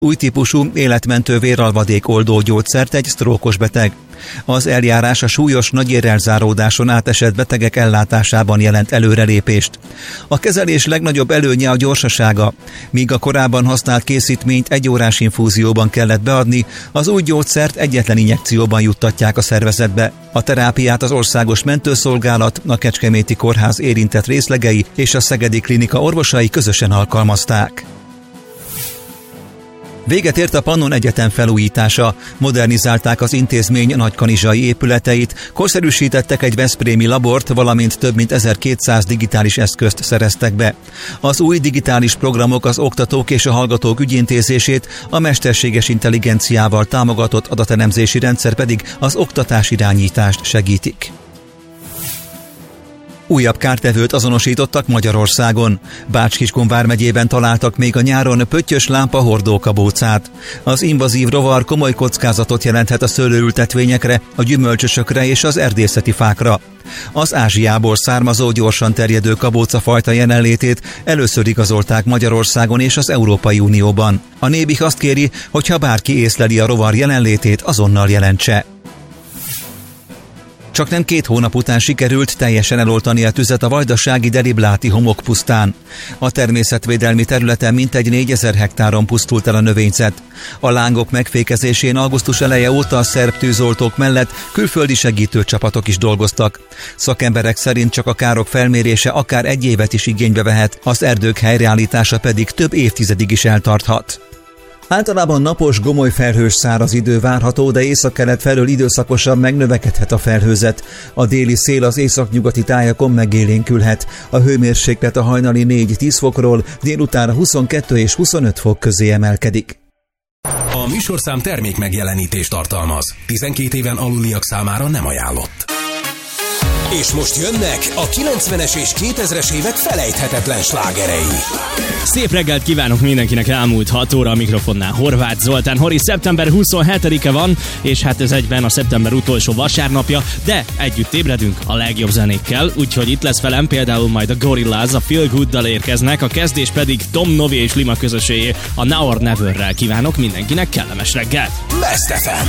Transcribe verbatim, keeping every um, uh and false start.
Új típusú életmentő véralvadék oldó gyógyszert egy sztrókos beteg. Az eljárás a súlyos nagyérrelzáródáson átesett betegek ellátásában jelent előrelépést. A kezelés legnagyobb előnye a gyorsasága. Míg a korábban használt készítményt egy órás infúzióban kellett beadni, az új gyógyszert egyetlen injekcióban juttatják a szervezetbe. A terápiát az Országos Mentőszolgálat, a Kecskeméti Kórház érintett részlegei és a Szegedi Klinika orvosai közösen alkalmazták. Véget ért a Pannon Egyetem felújítása, modernizálták az intézmény nagykanizsai épületeit, korszerűsítettek egy veszprémi labort, valamint több mint ezerkétszáz digitális eszközt szereztek be. Az új digitális programok az oktatók és a hallgatók ügyintézését, a mesterséges intelligenciával támogatott adatelemzési rendszer pedig az oktatás irányítást segítik. Újabb kártevőt azonosítottak Magyarországon. Bács-Kiskun vármegyében találtak még a nyáron pöttyös lámpa hordókabócát. Az invazív rovar komoly kockázatot jelenthet a szőlőültetvényekre, a gyümölcsösökre és az erdészeti fákra. Az Ázsiából származó, gyorsan terjedő kabócafajta jelenlétét először igazolták Magyarországon és az Európai Unióban. A Nébih azt kéri, hogy ha bárki észleli a rovar jelenlétét, azonnal jelentse. Csak nem két hónap után sikerült teljesen eloltani a tüzet a vajdasági Delibláti homokpusztán. A természetvédelmi területen mintegy négyezer hektáron pusztult el a növényzet. A lángok megfékezésén augusztus eleje óta a szerb tűzoltók mellett külföldi segítőcsapatok is dolgoztak. Szakemberek szerint csak a károk felmérése akár egy évet is igénybe vehet, az erdők helyreállítása pedig több évtizedig is eltarthat. Általában napos, gomoly felhős száraz idő várható, de északkelet felől időszakosan megnövekedhet a felhőzet. A déli szél az északnyugati tájakon megélénkülhet. A hőmérséklet a hajnali négy-tíz fokról, délután huszonkettő és huszonöt fok közé emelkedik. A műsorszám termék megjelenítést tartalmaz. tizenkét éven aluliak számára nem ajánlott. És most jönnek a kilencvenes és kétezres évek felejthetetlen slágerei. Szép reggelt kívánok mindenkinek, elmúlt hat óra a mikrofonnál Horváth Zoltán. Hori, szeptember huszonhetedike van, és hát ez egyben a szeptember utolsó vasárnapja, de együtt ébredünk a legjobb zenékkel, úgyhogy itt lesz velem például majd a Gorillaz, a Feel Good-dal érkeznek, a kezdés pedig Tom Novi és Lima közösségé, a Now or Never-rel. Kívánok mindenkinek kellemes reggelt! Best ef em.